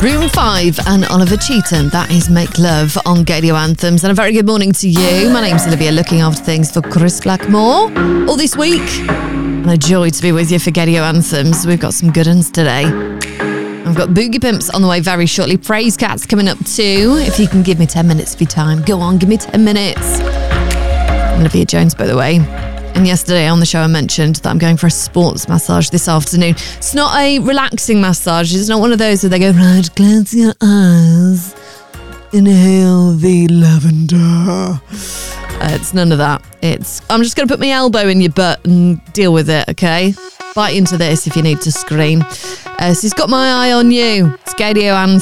Room 5 and Oliver Cheatham. That is Make Love on Gadio Anthems. And a very good morning to you. My name's Olivia, looking after things for Chris Blackmore all this week. And a joy to be with you for Gadio Anthems. We've got some good ones today. I've got Boogie Pimps on the way very shortly. Praise Cats coming up too. If you can give me 10 minutes of your time, go on, give me 10 minutes. I'm Olivia Jones, by the way. And yesterday on the show I mentioned that I'm going for a sports massage this afternoon. It's not a relaxing massage. It's not one of those where they go, right, close your eyes, inhale the lavender. It's none of that. I'm just going to put my elbow in your butt and deal with it, okay? Bite into this if you need to scream. So it's got my eye on you. It's Gadio